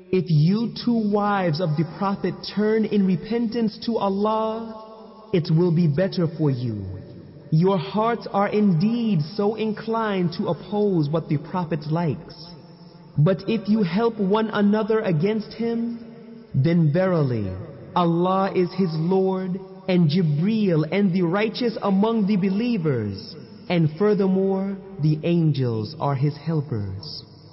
If you two wives of the Prophet turn in repentance to Allah, it will be better for you. Your hearts are indeed so inclined to oppose what the Prophet likes. But if you help one another against him, then verily Allah is his Lord, and Jibreel and the righteous among the believers, and furthermore the angels are his helpers.